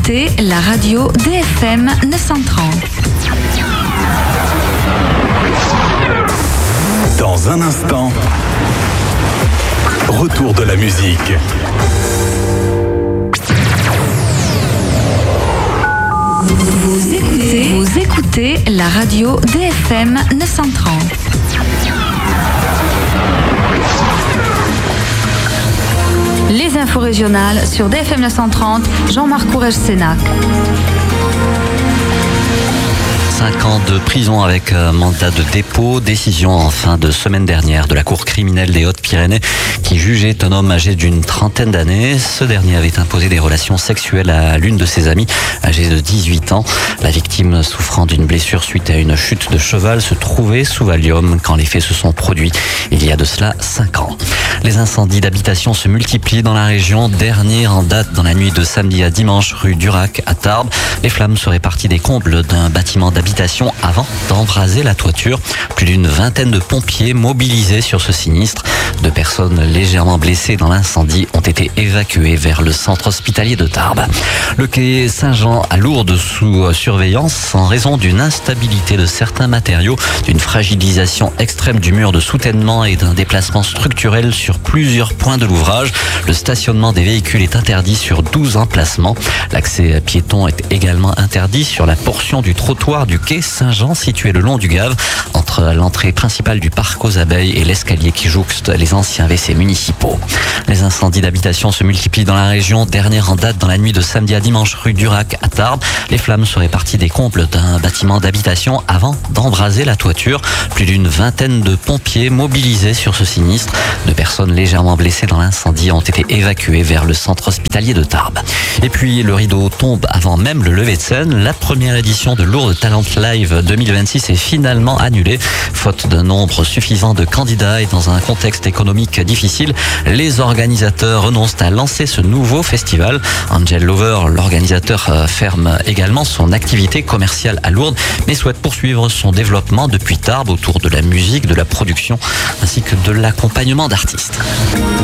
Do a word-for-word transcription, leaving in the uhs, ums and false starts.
écoutez la radio D F M neuf cent trente. Dans un instant, retour de la musique. Vous écoutez, vous écoutez la radio D F M neuf cent trente. Les infos régionales sur D F M neuf cent trente, Jean-Marc Courrèges-Sénac. cinq ans de prison avec mandat de dépôt, décision en fin de semaine dernière de la Cour criminelle des Hautes-Pyrénées qui jugeait un homme âgé d'une trentaine d'années. Ce dernier avait imposé des relations sexuelles à l'une de ses amies âgée de dix-huit ans. La victime, souffrant d'une blessure suite à une chute de cheval, se trouvait sous Valium quand les faits se sont produits il y a de cela cinq ans. Les incendies d'habitation se multiplient dans la région. Dernier en date dans la nuit de samedi à dimanche rue Durac à Tarbes. Les flammes seraient parties des combles d'un bâtiment d'habitation avant d'embraser la toiture. Plus d'une vingtaine de pompiers mobilisés sur ce sinistre. Deux personnes légèrement blessées dans l'incendie ont été évacuées vers le centre hospitalier de Tarbes. Le quai Saint-Jean à Lourdes sous surveillance en raison d'une instabilité de certains matériaux, d'une fragilisation extrême du mur de soutènement et d'un déplacement structurel sur plusieurs points de l'ouvrage. Le stationnement des véhicules est interdit sur douze emplacements. L'accès piéton est également interdit sur la portion du trottoir du quai Saint-Jean situé le long du Gave entre l'entrée principale du parc aux abeilles et l'escalier qui jouxte les anciens W C municipaux. Les incendies d'habitation se multiplient dans la région. Dernière en date dans la nuit de samedi à dimanche rue Durac à Tarbes. Les flammes seraient parties des combles d'un bâtiment d'habitation avant d'embraser la toiture. Plus d'une vingtaine de pompiers mobilisés sur ce sinistre. Deux personnes légèrement blessées dans l'incendie ont été évacuées vers le centre hospitalier de Tarbes. Et puis le rideau tombe avant même le lever de scène. La première édition de Lourdes Talent Live deux mille vingt-six est finalement annulée. Faute d'un nombre suffisant de candidats et dans un contexte économique difficile, les organisateurs renoncent à lancer ce nouveau festival. Angel Lover, l'organisateur, ferme également son activité commerciale à Lourdes, mais souhaite poursuivre son développement depuis Tarbes autour de la musique, de la production ainsi que de l'accompagnement d'artistes.